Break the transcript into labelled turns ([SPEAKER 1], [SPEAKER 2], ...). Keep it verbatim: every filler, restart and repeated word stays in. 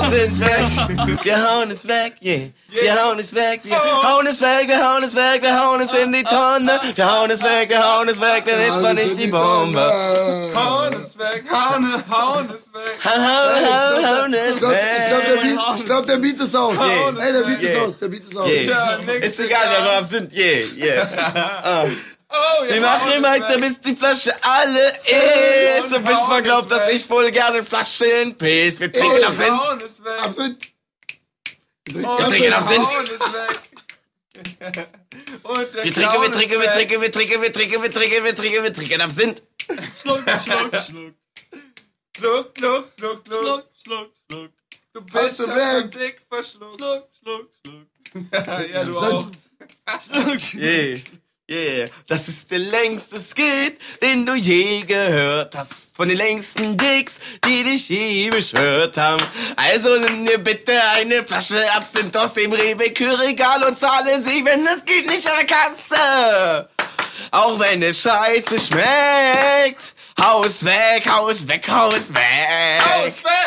[SPEAKER 1] sind weg. Wir hauen es weg, yeah. Wir hauen es weg, wir hauen es weg, wir hauen es weg, wir hauen es in die Tonne. Wir hauen es weg, wir hauen es weg, denn jetzt war nicht die Bombe.
[SPEAKER 2] Hauen es weg, hauen, hauen es weg.
[SPEAKER 1] Hauen, hauen es
[SPEAKER 3] Ich glaube, der,
[SPEAKER 1] weg.
[SPEAKER 3] Beat- ich glaub, der Beat ist aus.
[SPEAKER 2] Yeah.
[SPEAKER 3] Ey, der Beat ist
[SPEAKER 1] Yeah.
[SPEAKER 3] aus, der Beat ist aus.
[SPEAKER 1] Yeah.
[SPEAKER 2] Ja,
[SPEAKER 1] Ist egal, wer wir drauf sind, yeah, yeah. Ah.
[SPEAKER 2] Oh,
[SPEAKER 1] Wir machen weiter, bis die Flasche alle ist. Und bis man glaubt, dass ich wohl gerne Flaschen piss. Wir trinken auf Sinn.
[SPEAKER 2] Hauen es weg.
[SPEAKER 3] Absinth.
[SPEAKER 2] Und
[SPEAKER 1] Wir trinken auf Sinn.
[SPEAKER 2] Hauen es weg. Und der
[SPEAKER 1] Wir trinken, wir
[SPEAKER 2] Clown
[SPEAKER 1] trinken,
[SPEAKER 2] ist
[SPEAKER 1] wir
[SPEAKER 2] weg.
[SPEAKER 1] trinken, wir trinken, wir trinken, wir trinken, wir trinken, wir trinken auf Sinn.
[SPEAKER 4] Schluck, schluck, schluck.
[SPEAKER 2] Schluck, schluck, schluck, schluck.
[SPEAKER 4] Schluck, schluck, schluck.
[SPEAKER 2] Du
[SPEAKER 3] Hast
[SPEAKER 2] bist
[SPEAKER 3] du
[SPEAKER 2] schon
[SPEAKER 3] weg?
[SPEAKER 2] mein Blick verschluckt.
[SPEAKER 4] Schluck, schluck, schluck.
[SPEAKER 2] Ja, du auch.
[SPEAKER 4] Schluck, schluck.
[SPEAKER 1] Yeah, yeah. Das ist der längste Skit, den du je gehört hast. Von den längsten Dicks, die dich je beschwört haben. Also nimm dir bitte eine Flasche Absinth aus dem Rewe-Kühlregal und zahle sie, wenn es geht, nicht an der Kasse. Auch wenn es scheiße schmeckt. Haus weg, Haus weg, Haus weg.
[SPEAKER 2] Haus weg.